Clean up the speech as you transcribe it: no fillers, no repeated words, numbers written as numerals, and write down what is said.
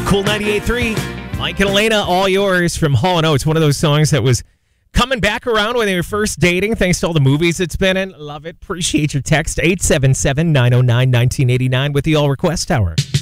Cool 98.3. Mike and Elena, all yours from Hall & Oates. One of those songs that was coming back around when they were first dating, thanks to all the movies it's been in. Love it. Appreciate your text. 877-909-1989 with the All Request Hour.